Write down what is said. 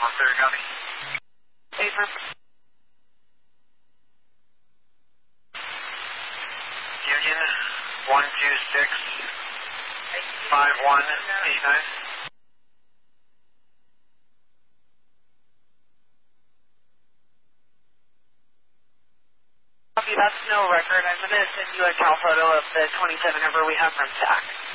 All clear, copy. Affirm. Union 1265189. Copy, that's no record. I'm going to send you a cal photo of the 27 number we have from TAC.